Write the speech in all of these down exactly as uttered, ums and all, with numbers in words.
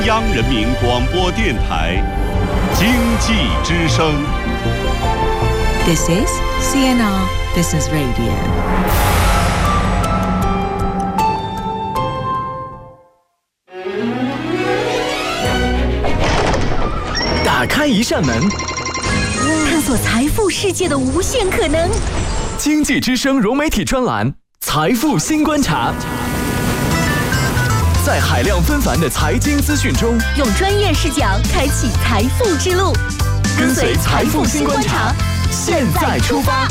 央人民广播电台经济之声。 This is C N R Business Radio。 打开一扇门， 探索财富世界的无限可能。 经济之声融媒体专栏《财富新观察》，在海量纷繁的财经资讯中， 用专业视角开启财富之路。 跟随财富新观察，现在出发。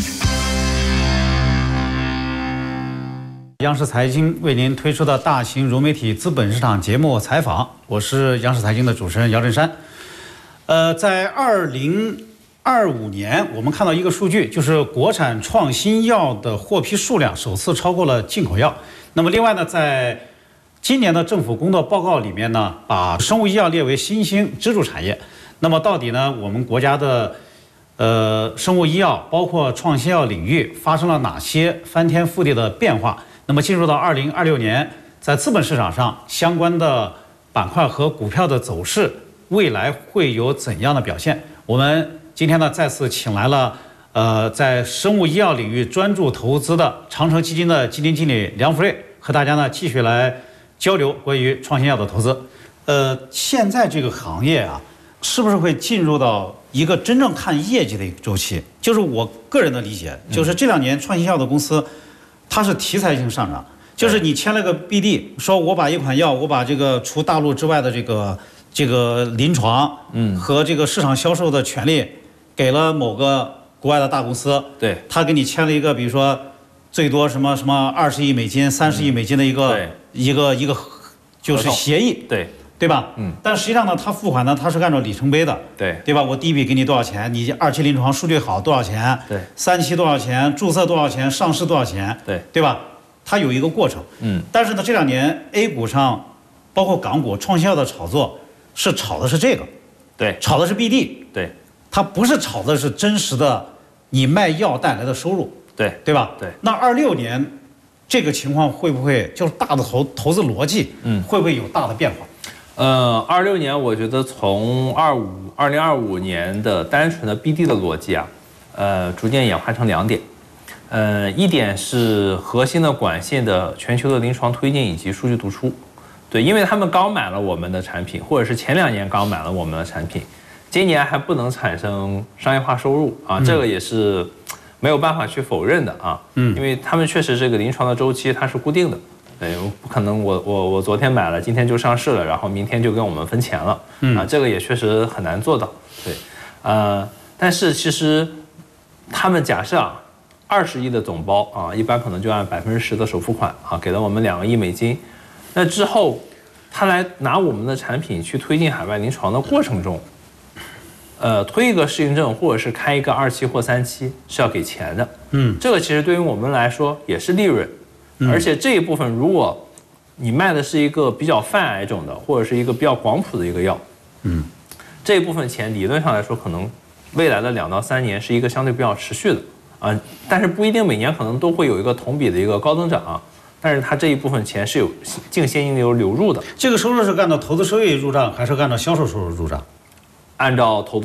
央视财经为您推出的大型融媒体资本市场节目采访，我是央视财经的主持人姚振山。呃，在二零二五年，我们看到一个数据，就是国产创新药的获批数量首次超过了进口药。那么，另外呢，在今年的政府工作报告里面呢，把生物医药列为新兴支柱产业。那么，到底呢，我们国家的呃生物医药包括创新药领域发生了哪些翻天覆地的变化？那么，进入到二零二六年，在资本市场上相关的板块和股票的走势，未来会有怎样的表现？我们今天呢再次请来了呃在生物医药领域专注投资的长城基金的基金经理梁福瑞，和大家呢继续来交流关于创新药的投资。呃，现在这个行业啊，是不是会进入到一个真正看业绩的一个周期？就是我个人的理解，就是这两年创新药的公司，它是题材性上涨，就是你签了个 B D， 说我把一款药，我把这个除大陆之外的这个。这个临床，嗯，和这个市场销售的权利，给了某个国外的大公司， 对， 他给你签了一个，比如说，最多什么什么二十亿美金、三十亿美金的一个、嗯、一个一个，就是协议， 对， 对吧？嗯。但实际上呢，他付款呢，他是按照里程碑的， 对， 对吧？我第一笔给你多少钱？你二期临床数据好多少钱？ 对， 三期多少钱？注册多少钱？上市多少钱？ 对， 对吧？它有一个过程，嗯。但是呢，这两年 A 股上，包括港股创新药的炒作。是炒的是这个， 对， 炒的是 B D， 对， 它不是炒的是真实的你卖药带来的收入， 对， 对吧？ 对。 那二六年这个情况会不会就是大的投投资逻辑，嗯，会不会有大的变化？ 呃，二六年我觉得从二五二零二五年的单纯的 B D 的逻辑啊，呃，逐渐演化成两点，呃，一点是核心的管线的全球的临床推进以及数据读出。对，因为他们刚买了我们的产品，或者是前两年刚买了我们的产品，今年还不能产生商业化收入啊，嗯、这个也是没有办法去否认的啊。嗯，因为他们确实这个临床的周期它是固定的，对，不可能我我我昨天买了，今天就上市了，然后明天就跟我们分钱了，嗯啊，这个也确实很难做到。对，呃，但是其实他们假设啊，二十亿的总包啊，一般可能就按百分之十的首付款啊，给了我们两个亿美金。那之后，他来拿我们的产品去推进海外临床的过程中，呃，推一个适应症或者是开一个二期或三期是要给钱的。嗯，这个其实对于我们来说也是利润，而且这一部分如果你卖的是一个比较泛癌种的或者是一个比较广谱的一个药，嗯，这一部分钱理论上来说可能未来的两到三年是一个相对比较持续的啊，但是不一定每年可能都会有一个同比的一个高增长啊。但是它这一部分钱是有净现金流流入的。 这个收入是按照投资收益入账，还是按照销售收入入账？ 按照投资。